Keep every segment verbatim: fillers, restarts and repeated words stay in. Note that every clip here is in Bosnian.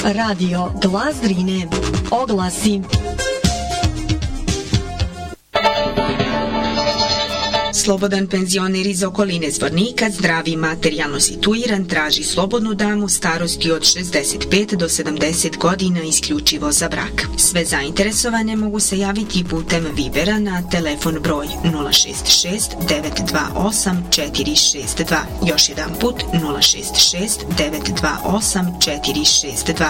Radio Glas Drine. Oglasi. Slobodan penzioner iz okoline Zvornika, zdravi, materijalno situiran, traži slobodnu damu starosti od šezdeset pet do sedamdeset godina isključivo za brak. Sve zainteresovane mogu se javiti putem Vibera na telefon broj nula šest šest devet dva osam četiri šest dva. Još jedan put nula šest šest devet dva osam četiri šest dva.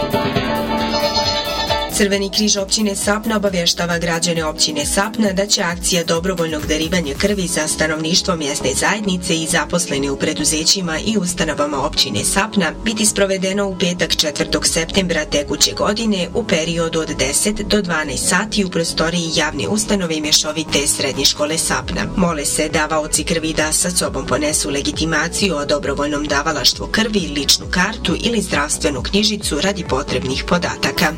Crveni križ općine Sapna obavještava građane općine Sapna da će akcija dobrovoljnog darivanja krvi za stanovništvo mjesne zajednice i zaposlene u preduzećima i ustanovama općine Sapna biti sprovedeno u petak četvrtog septembra tekuće godine u periodu od deset do dvanaest sati u prostoriji javne ustanove mješovite srednje škole Sapna. Mole se davaoci krvi da sa sobom ponesu legitimaciju o dobrovoljnom davalaštvu krvi, ličnu kartu ili zdravstvenu knjižicu radi potrebnih podataka.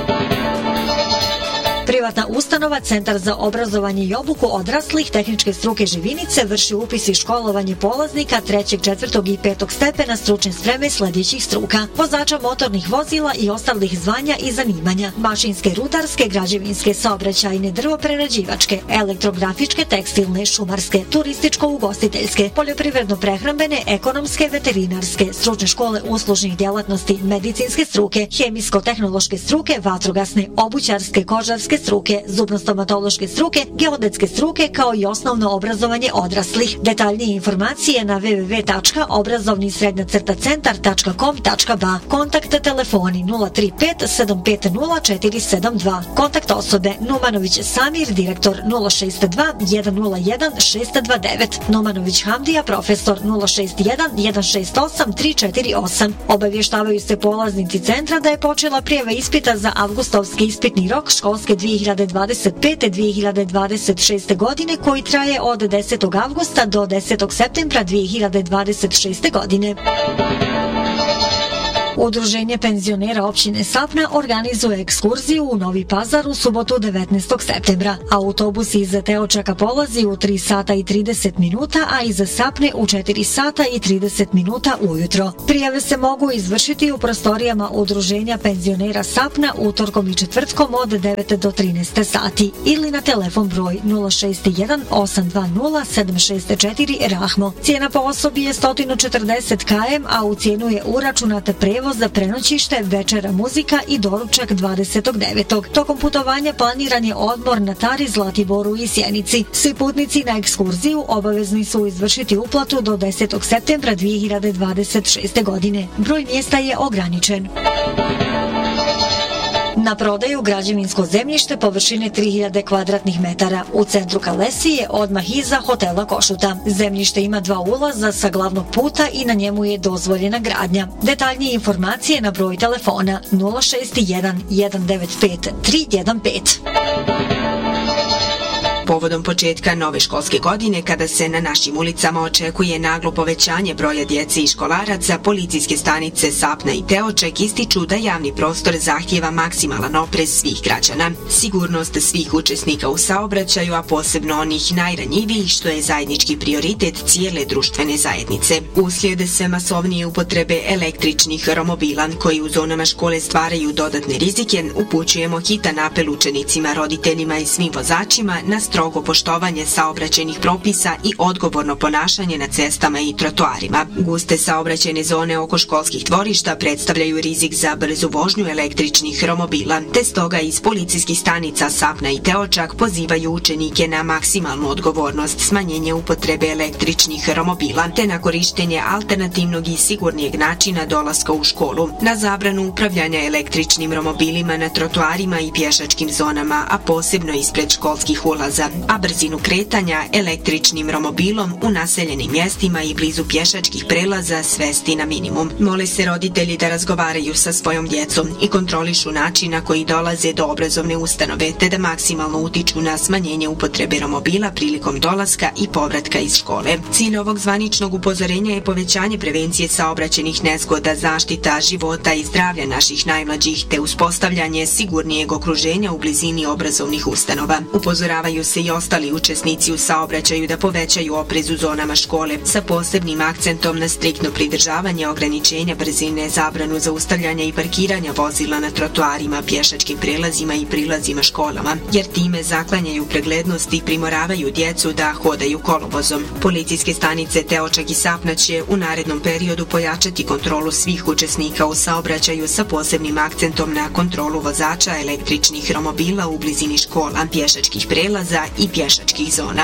Privatna ustanova Centar za obrazovanje i obuku odraslih tehničke struke Živinice vrši upis i školovanje polaznika trećeg, četvrtog i petog stepena stručne spreme sljedećih struka: vozača motornih vozila i ostalih zvanja i zanimanja, mašinske, rudarske, građevinske, saobraćajne, drvoprerađivačke, elektrografičke, tekstilne, šumarske, turističko-ugostiteljske, poljoprivredno-prehrambene, ekonomske, veterinarske, stručne škole uslužnih djelatnosti, medicinske struke, hemijsko-tehnološke struke, vatrogasne, obućarske, kožarske struke, zubno-stomatološke struke, geodetske struke, kao i osnovno obrazovanje odraslih. Detaljnije informacije na w w w tačka obrazovni srednja crta centar tačka com tačka b a. Kontakt telefoni nula tri pet sedam pet nula četiri sedam dva. Kontakt osobe Numanović Samir, direktor nula šest dva jedan nula jedan šest dva devet. Numanović Hamdija, profesor nula šest jedan jedan šest osam tri četiri osam. Obavještavaju se polaznici centra da je počela prijava ispita za avgustovski ispitni rok školske dvije hiljade dvadeset pete do dvije hiljade dvadeset šeste godine, koji traje od desetog avgusta do desetog septembra dvije hiljade dvadeset šeste godine. Udruženje penzionera općine Sapna organizuje ekskurziju u Novi Pazar u subotu devetnaestog septembra. Autobus iz Teočaka polazi u tri sata i trideset minuta, a iz Sapne u četiri sata i trideset minuta ujutro. Prijave se mogu izvršiti u prostorijama Udruženja penzionera Sapna utorkom i četvrtkom od devet do trinaest sati ili na telefon broj nula šest jedan osam dva nula sedam šest četiri Rahmo. Cijena po osobi je sto četrdeset kilometara, a u cijenu je uračunata prevoz za prenoćište, večera, muzika i doručak dvadesetog devetog Tokom putovanja planiran je odmor na Tari, Zlatiboru i Sjenici. Svi putnici na ekskurziju obavezni su izvršiti uplatu do desetog septembra dvije hiljade dvadeset šeste godine. Broj mjesta je ograničen. Na prodaju građevinsko zemljište površine tri hiljade kvadratnih metara u centru Kalesije, odmah iza hotela Košuta. Zemljište ima dva ulaza sa glavnog puta i na njemu je dozvoljena gradnja. Detaljnije informacije na broj telefona nula šest jedan jedan devet pet tri jedan pet. Povodom početka nove školske godine, kada se na našim ulicama očekuje naglo povećanje broja djece i školaraca, policijske stanice Sapna i Teočak ističu da javni prostor zahtijeva maksimalan oprez svih građana. Sigurnost svih učesnika u saobraćaju, a posebno onih najranjivijih, što je zajednički prioritet cijele društvene zajednice. Uslijed sve masovnije upotrebe električnih romobila, koji u zonama škole stvaraju dodatne rizike, upućujemo hitan apel učenicima, roditeljima i svim vozačima na strogo poštovanje saobraćajnih propisa i odgovorno ponašanje na cestama i trotoarima. Guste saobraćajne zone oko školskih dvorišta predstavljaju rizik za brzu vožnju električnih romobila, te stoga iz policijskih stanica Sapna i Teočak pozivaju učenike na maksimalnu odgovornost, smanjenje upotrebe električnih romobila, te na korištenje alternativnog i sigurnijeg načina dolaska u školu, na zabranu upravljanja električnim romobilima na trotoarima i pješačkim zonama, a posebno ispred školskih ulaza, a brzinu kretanja električnim romobilom u naseljenim mjestima i blizu pješačkih prelaza svesti na minimum. Mole se roditelji da razgovaraju sa svojom djecom i kontrolišu način na koji dolaze do obrazovne ustanove, te da maksimalno utiču na smanjenje upotrebe romobila prilikom dolaska i povratka iz škole. Cilj ovog zvaničnog upozorenja je povećanje prevencije saobraćajnih nezgoda, zaštita života i zdravlja naših najmlađih, te uspostavljanje sigurnijeg okruženja u blizini obrazovnih ustanova. Upozoravaju se i ostali učesnici u saobraćaju da povećaju oprez u zonama škole sa posebnim akcentom na striktno pridržavanje ograničenja brzine, zabranu zaustavljanja i parkiranja vozila na trotoarima, pješačkim prelazima i prilazima školama, jer time zaklanjaju preglednost i primoravaju djecu da hodaju kolovozom. Policijske stanice Teočak i Sapna će u narednom periodu pojačati kontrolu svih učesnika u saobraćaju sa posebnim akcentom na kontrolu vozača električnih romobila u blizini škola, pješačkih prelaza i pješačkih zona.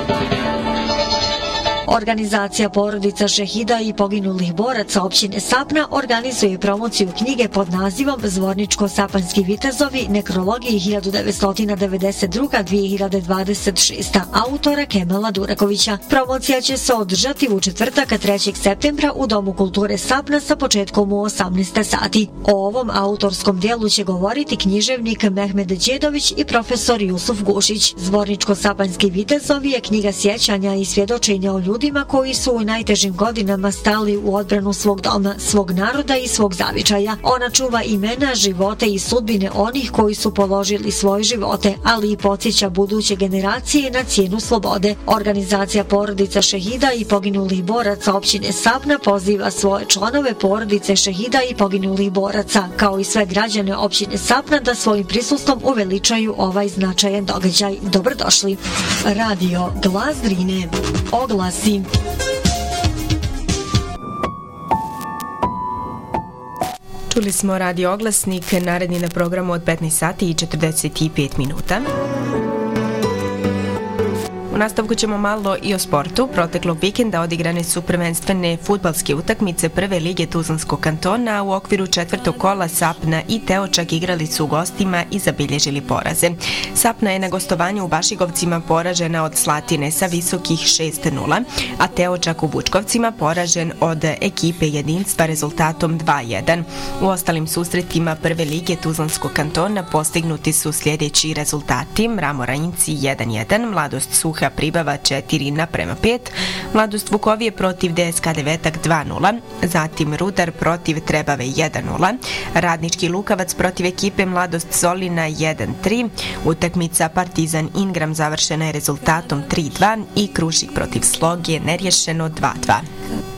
Organizacija porodica šehida i poginulih boraca općine Sapna organizuje promociju knjige pod nazivom Zvorničko-sapanjski vitezovi, nekrologiji hiljadu devetsto devedeset druga do dvije hiljade dvadeset šesta autora Kemala Durakovića. Promocija će se održati u četvrtak trećeg septembra u Domu kulture Sapna sa početkom u osamnaest sati. O ovom autorskom dijelu će govoriti književnik Mehmed Đedović i profesor Jusuf Gušić. Zvorničko-sapanjski vitezovi je knjiga sjećanja i svjedočenja o ljudima koji su u najtežim godinama stali u odbranu svog doma, svog naroda i svog zavičaja. Ona čuva imena, živote i sudbine onih koji su položili svoje živote, ali i podsjeća buduće generacije na cijenu slobode. Organizacija porodica šehida i poginulih boraca općine Sapna poziva svoje članove porodice šehida i poginulih boraca, kao i sve građane općine Sapna, da svojim prisustvom uveličaju ovaj značajan događaj. Dobrodošli. Radio Glas Drine. Oglasi. Čuli smo radio oglasnik, naredni na programu od petnaest sati i četrdeset pet minuta. U nastavku ćemo malo i o sportu. Proteklog vikenda odigrane su prvenstvene fudbalske utakmice prve lige Tuzlanskog kantona. U okviru četvrtog kola Sapna i Teočak igrali su u gostima i zabilježili poraze. Sapna je na gostovanju u Bašigovcima poražena od Slatine sa visokih šest nula, a Teočak u Vučkovcima poražen od ekipe Jedinstva rezultatom dva jedan. U ostalim susretima prve lige Tuzlanskog kantona postignuti su sljedeći rezultati: Mramoranjci jedan jedan, Mladost Suha Pribava četiri naprema pet, Mladost Vukovije protiv D S K Devetak dva nula, zatim Rudar protiv Trebave jedan nula, Radnički Lukavac protiv ekipe Mladost Solina jedan tri, utakmica Partizan Ingram završena je rezultatom tri dva i Krušik protiv Sloge nerješeno dva dva.